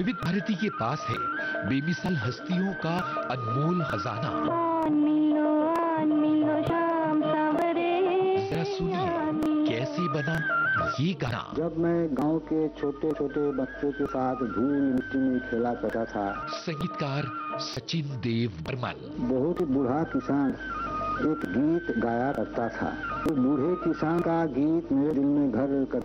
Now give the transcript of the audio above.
विविध भारती के पास है बेमिसाल हस्तियों का अनमोल खजाना। जरा सुनिए कैसे बना ये गाना। जब मैं गांव के छोटे छोटे बच्चों के साथ धूल मिट्टी में खेला करता था। संगीतकार सचिन देव बर्मन। बहुत ही बूढ़ा किसान एक गीत गाया करता था। उस बूढ़े किसान का गीत मेरे दिल में घर